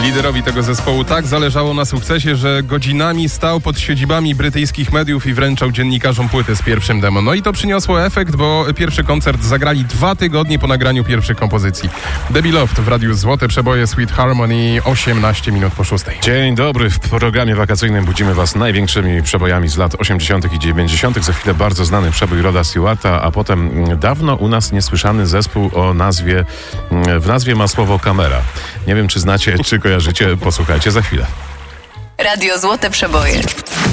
Liderowi tego zespołu tak zależało na sukcesie, że godzinami stał pod siedzibami brytyjskich mediów i wręczał dziennikarzom płyty z pierwszym demo. No i to przyniosło efekt, bo pierwszy koncert zagrali 2 tygodnie po nagraniu pierwszych kompozycji. Debbie Loft w radiu Złote Przeboje, Sweet Harmony, 18 minut po 6. Dzień dobry. W programie wakacyjnym budzimy Was największymi przebojami z lat 80. i 90. Za chwilę bardzo znany przebój Roda Stewarta, a potem dawno u nas niesłyszany zespół w nazwie ma słowo kamera. Nie wiem, czy znacie, czy kojarzycie. Posłuchajcie za chwilę. Radio Złote Przeboje.